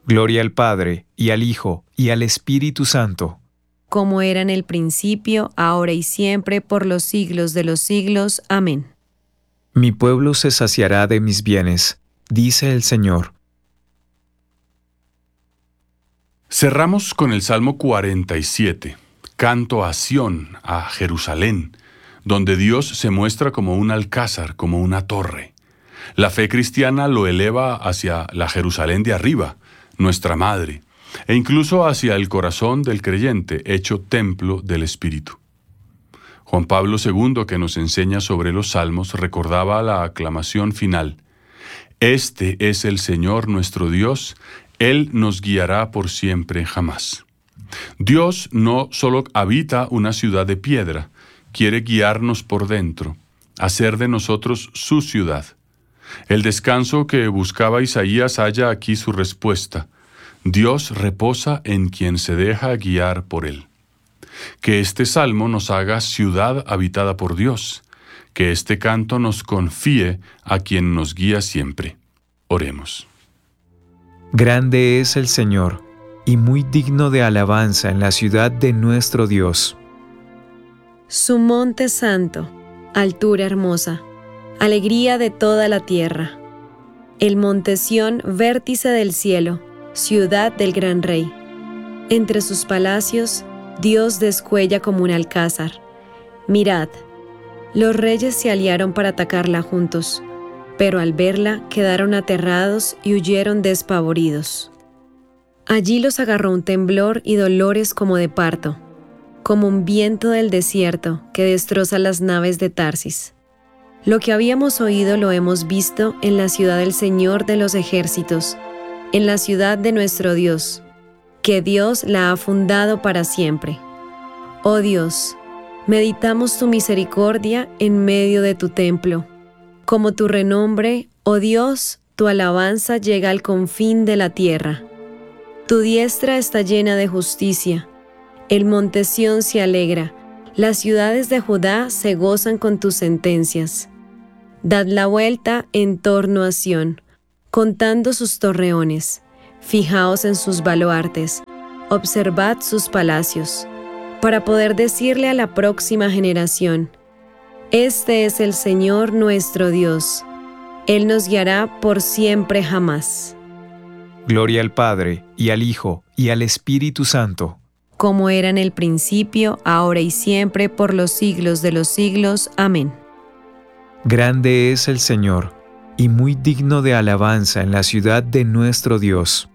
Gloria al Padre, y al Hijo, y al Espíritu Santo. Como era en el principio, ahora y siempre, por los siglos de los siglos. Amén. Mi pueblo se saciará de mis bienes, dice el Señor. Cerramos con el Salmo 47, canto a Sión, a Jerusalén, donde Dios se muestra como un alcázar, como una torre. La fe cristiana lo eleva hacia la Jerusalén de arriba, nuestra madre, e incluso hacia el corazón del creyente, hecho templo del Espíritu. Juan Pablo II, que nos enseña sobre los salmos, recordaba la aclamación final: Este es el Señor nuestro Dios, Él nos guiará por siempre jamás. Dios no solo habita una ciudad de piedra, quiere guiarnos por dentro, hacer de nosotros su ciudad. El descanso que buscaba Isaías halla aquí su respuesta. Dios reposa en quien se deja guiar por Él. Que este salmo nos haga ciudad habitada por Dios, que este canto nos confíe a quien nos guía siempre. Oremos. Grande es el Señor, y muy digno de alabanza en la ciudad de nuestro Dios. Su monte santo, altura hermosa, alegría de toda la tierra. El monte Sión, vértice del cielo, ciudad del gran rey. Entre sus palacios, Dios descuella como un alcázar. Mirad, los reyes se aliaron para atacarla juntos, pero al verla quedaron aterrados y huyeron despavoridos. Allí los agarró un temblor y dolores como de parto, como un viento del desierto que destroza las naves de Tarsis. Lo que habíamos oído lo hemos visto en la ciudad del Señor de los ejércitos, en la ciudad de nuestro Dios, que Dios la ha fundado para siempre. Oh Dios, meditamos tu misericordia en medio de tu templo. Como tu renombre, oh Dios, tu alabanza llega al confín de la tierra. Tu diestra está llena de justicia. El monte Sión se alegra. Las ciudades de Judá se gozan con tus sentencias. Dad la vuelta en torno a Sión, contando sus torreones. Fijaos en sus baluartes, observad sus palacios, para poder decirle a la próxima generación: Este es el Señor nuestro Dios. Él nos guiará por siempre jamás. Gloria al Padre, y al Hijo, y al Espíritu Santo. Como era en el principio, ahora y siempre, por los siglos de los siglos. Amén. Grande es el Señor, y muy digno de alabanza en la ciudad de nuestro Dios.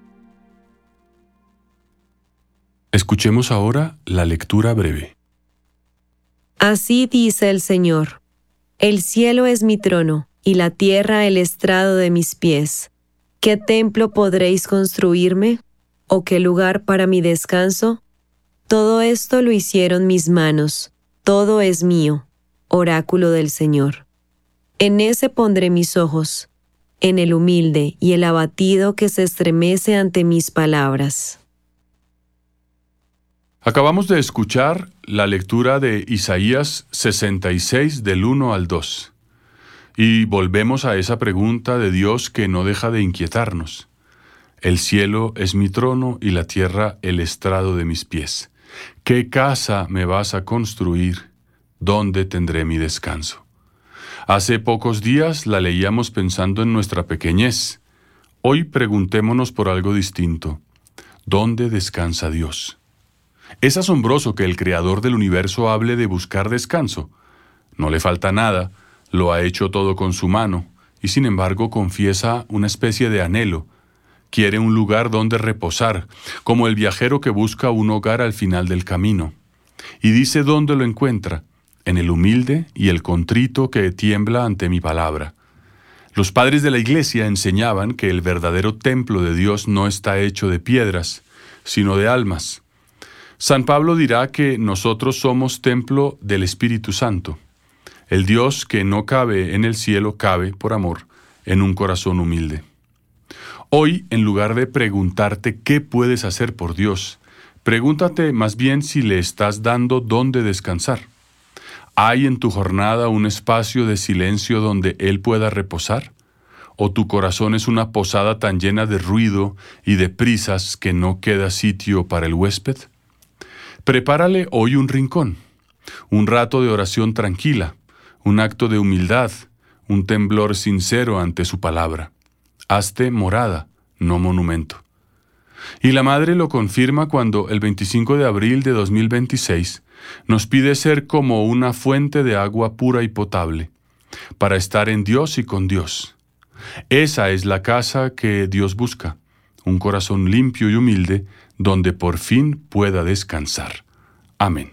Escuchemos ahora la lectura breve. Así dice el Señor: El cielo es mi trono, y la tierra el estrado de mis pies. ¿Qué templo podréis construirme? ¿O qué lugar para mi descanso? Todo esto lo hicieron mis manos, todo es mío, oráculo del Señor. En ese pondré mis ojos, en el humilde y el abatido que se estremece ante mis palabras. Acabamos de escuchar la lectura de Isaías 66 del 1 al 2. Y volvemos a esa pregunta de Dios que no deja de inquietarnos. El cielo es mi trono y la tierra el estrado de mis pies. ¿Qué casa me vas a construir? ¿Dónde tendré mi descanso? Hace pocos días la leíamos pensando en nuestra pequeñez. Hoy preguntémonos por algo distinto. ¿Dónde descansa Dios? Es asombroso que el Creador del universo hable de buscar descanso. No le falta nada, lo ha hecho todo con su mano, y sin embargo confiesa una especie de anhelo. Quiere un lugar donde reposar, como el viajero que busca un hogar al final del camino. Y dice dónde lo encuentra: en el humilde y el contrito que tiembla ante mi palabra. Los padres de la Iglesia enseñaban que el verdadero templo de Dios no está hecho de piedras, sino de almas. San Pablo dirá que nosotros somos templo del Espíritu Santo. El Dios que no cabe en el cielo cabe, por amor, en un corazón humilde. Hoy, en lugar de preguntarte qué puedes hacer por Dios, pregúntate más bien si le estás dando dónde descansar. ¿Hay en tu jornada un espacio de silencio donde Él pueda reposar? ¿O tu corazón es una posada tan llena de ruido y de prisas que no queda sitio para el huésped? Prepárale hoy un rincón, un rato de oración tranquila, un acto de humildad, un temblor sincero ante su palabra. Hazte morada, no monumento. Y la Madre lo confirma cuando el 25 de abril de 2026 nos pide ser como una fuente de agua pura y potable, para estar en Dios y con Dios. Esa es la casa que Dios busca, un corazón limpio y humilde, donde por fin pueda descansar. Amén.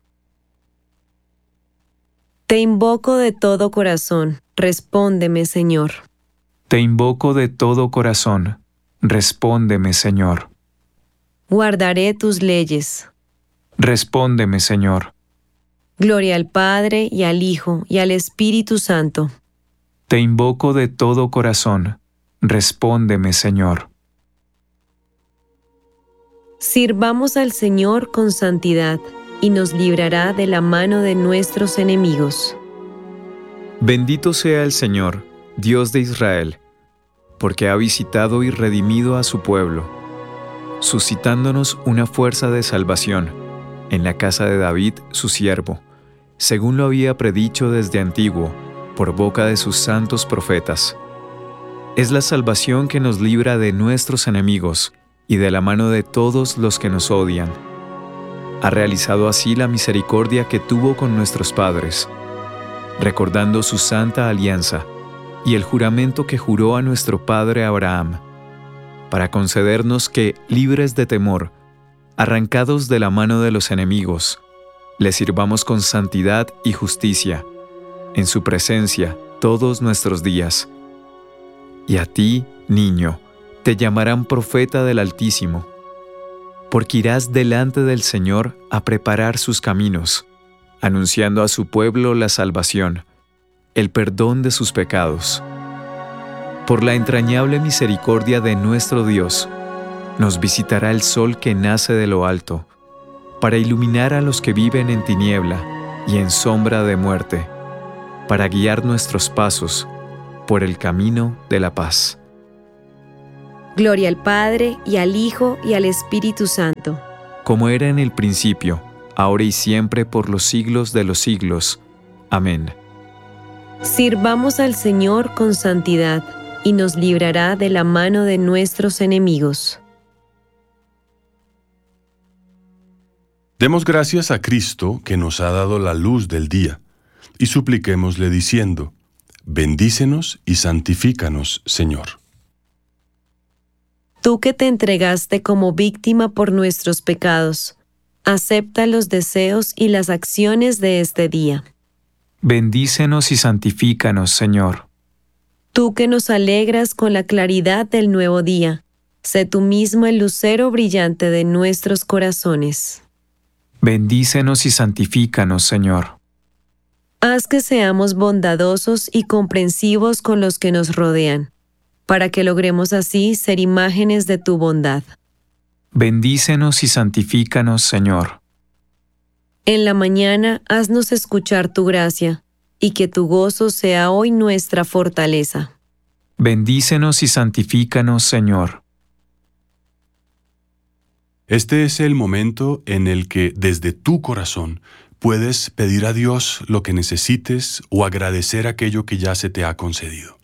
Te invoco de todo corazón, respóndeme, Señor. Te invoco de todo corazón, respóndeme, Señor. Guardaré tus leyes. Respóndeme, Señor. Gloria al Padre, y al Hijo, y al Espíritu Santo. Te invoco de todo corazón, respóndeme, Señor. Sirvamos al Señor con santidad, y nos librará de la mano de nuestros enemigos. Bendito sea el Señor, Dios de Israel, porque ha visitado y redimido a su pueblo, suscitándonos una fuerza de salvación en la casa de David, su siervo, según lo había predicho desde antiguo, por boca de sus santos profetas. Es la salvación que nos libra de nuestros enemigos y de la mano de todos los que nos odian. Ha realizado así la misericordia que tuvo con nuestros padres, recordando su santa alianza y el juramento que juró a nuestro padre Abraham, para concedernos que, libres de temor, arrancados de la mano de los enemigos, le sirvamos con santidad y justicia, en su presencia todos nuestros días. Y a ti, niño, te llamarán profeta del Altísimo, porque irás delante del Señor a preparar sus caminos, anunciando a su pueblo la salvación, el perdón de sus pecados. Por la entrañable misericordia de nuestro Dios, nos visitará el sol que nace de lo alto, para iluminar a los que viven en tiniebla y en sombra de muerte, para guiar nuestros pasos por el camino de la paz. Gloria al Padre, y al Hijo, y al Espíritu Santo. Como era en el principio, ahora y siempre, por los siglos de los siglos. Amén. Sirvamos al Señor con santidad, y nos librará de la mano de nuestros enemigos. Demos gracias a Cristo que nos ha dado la luz del día, y supliquémosle diciendo: bendícenos y santifícanos, Señor. Tú que te entregaste como víctima por nuestros pecados, acepta los deseos y las acciones de este día. Bendícenos y santifícanos, Señor. Tú que nos alegras con la claridad del nuevo día, sé tú mismo el lucero brillante de nuestros corazones. Bendícenos y santifícanos, Señor. Haz que seamos bondadosos y comprensivos con los que nos rodean, para que logremos así ser imágenes de tu bondad. Bendícenos y santifícanos, Señor. En la mañana haznos escuchar tu gracia, y que tu gozo sea hoy nuestra fortaleza. Bendícenos y santifícanos, Señor. Este es el momento en el que desde tu corazón puedes pedir a Dios lo que necesites o agradecer aquello que ya se te ha concedido.